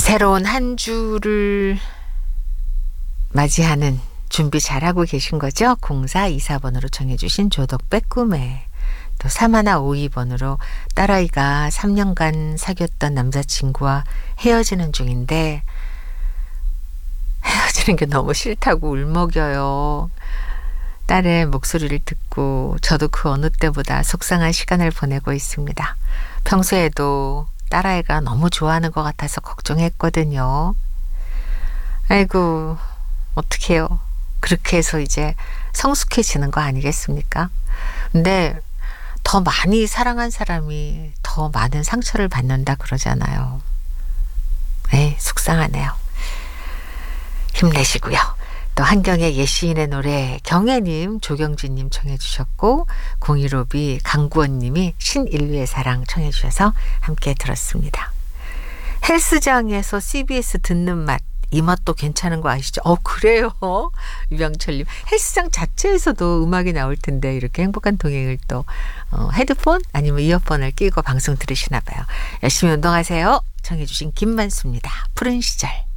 새로운 한 주를 맞이하는 준비 잘하고 계신 거죠? 0424번으로 정해주신 조덕백 꿈에, 또 3152번으로 딸아이가 3년간 사귀었던 남자친구와 헤어지는 중인데 헤어지는 게 너무 싫다고 울먹여요. 딸의 목소리를 듣고 저도 그 어느 때보다 속상한 시간을 보내고 있습니다. 평소에도 딸아이가 너무 좋아하는 것 같아서 걱정했거든요. 아이고, 어떡해요. 그렇게 해서 이제 성숙해지는 거 아니겠습니까? 근데 더 많이 사랑한 사람이 더 많은 상처를 받는다 그러잖아요. 에이, 속상하네요. 힘내시고요. 또 한경의 예시인의 노래 경애님, 조경진님 청해 주셨고 015B 강구원님이 신인류의 사랑 청해 주셔서 함께 들었습니다. 헬스장에서 CBS 듣는 맛, 이 맛도 괜찮은 거 아시죠? 그래요? 유병철님, 헬스장 자체에서도 음악이 나올 텐데 이렇게 행복한 동행을 또 헤드폰 아니면 이어폰을 끼고 방송 들으시나 봐요. 열심히 운동하세요. 청해 주신 김만수입니다. 푸른 시절.